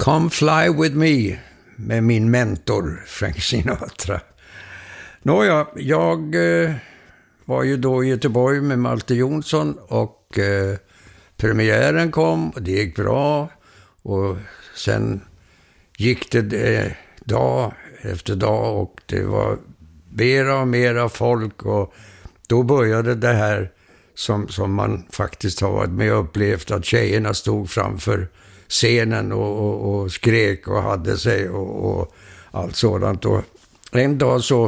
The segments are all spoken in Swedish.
Come Fly With Me med min mentor Frank Sinatra. Nåja, jag var ju då i Göteborg med Malte Jonsson och premiären kom och det gick bra. Och sen gick det dag efter dag och det var mera och mera folk och då började det här som man faktiskt har varit med och upplevt, att tjejerna stod framför scenen och skrek och hade sig och allt sådant. Och en dag så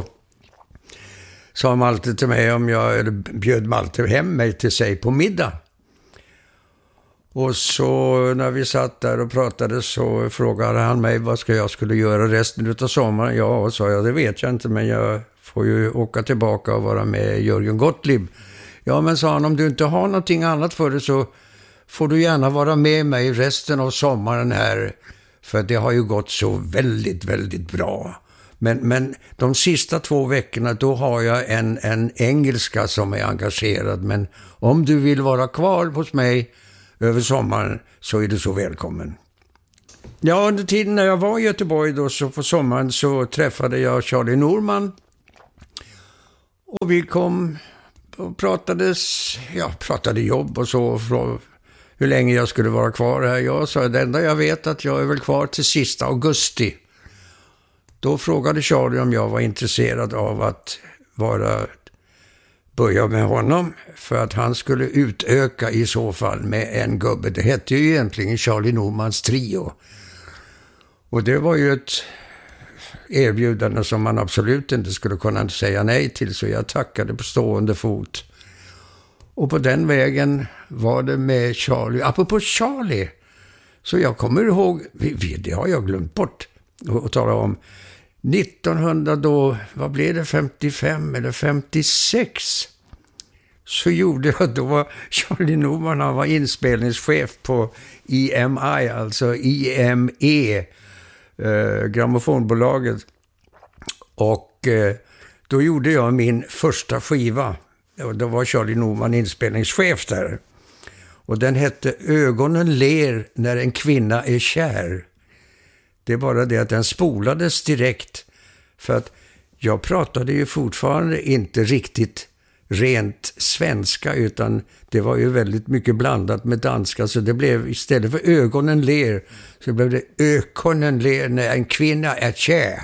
sa Malte till mig om jag bjöd Malte hem mig till sig på middag. Och så när vi satt där och pratade så frågade han mig vad jag skulle göra resten av sommaren. Ja, sa jag, det vet jag inte, men jag får ju åka tillbaka och vara med Jörgen Gottlieb. Ja, men sa han, om du inte har någonting annat för dig så får du gärna vara med mig resten av sommaren här. För det har ju gått så väldigt, väldigt bra. Men de sista 2 veckorna då har jag en engelska som är engagerad. Men om du vill vara kvar hos mig över sommaren så är du så välkommen. Ja, under tiden när jag var i Göteborg då så på sommaren så träffade jag Charlie Norman. Och vi kom och pratade jobb och så, hur länge jag skulle vara kvar här. Jag sa, det enda jag vet att jag är väl kvar till sista augusti. Då frågade Charlie om jag var intresserad av att börja med honom för att han skulle utöka i så fall med en gubbe. Det hette ju egentligen Charlie Normans trio. Och det var ju ett erbjudande som man absolut inte skulle kunna säga nej till, så jag tackade på stående fot. Och på den vägen var det med Charlie. Apropå Charlie, så jag kommer ihåg, det har jag glömt bort att tala om, 1900 då, vad blev det, 55 eller 56, så gjorde jag då Charlie Norman, han var inspelningschef på EMI, alltså IME, grammofonbolaget. Och då gjorde jag min första skiva. Och då var Charlie Norman inspelningschef där. Och den hette Ögonen ler när en kvinna är kär. Det är bara det att den spolades direkt. För att jag pratade ju fortfarande inte riktigt rent svenska, utan det var ju väldigt mycket blandat med danska. Så det blev, istället för ögonen ler, så blev det ögonen ler när en kvinna är kär.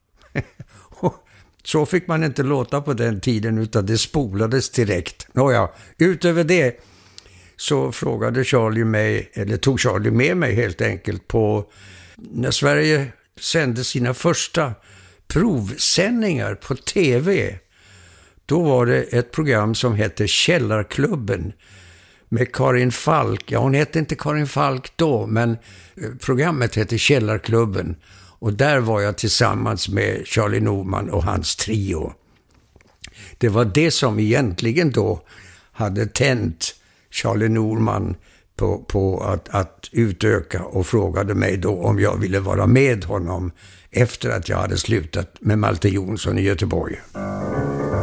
Så fick man inte låta på den tiden, utan det spolades direkt. Nåja, utöver det så frågade Charlie mig, eller tog Charlie med mig helt enkelt på, när Sverige sände sina första provsändningar på tv. Då var det ett program som hette Källarklubben med Karin Falk. Ja, hon hette inte Karin Falk då, men programmet hette Källarklubben. Och där var jag tillsammans med Charlie Norman och hans trio. Det var det som egentligen då hade tänt Charlie Norman på att utöka, och frågade mig då om jag ville vara med honom efter att jag hade slutat med Malte Jonsson i Göteborg.